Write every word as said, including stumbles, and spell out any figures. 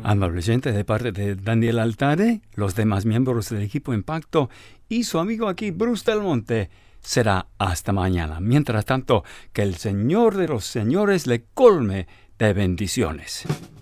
Amable gente, de parte de Daniel Altare, los demás miembros del equipo Impacto y su amigo aquí, Bruce Del Monte, será hasta mañana. Mientras tanto, que el Señor de los señores le colme de bendiciones.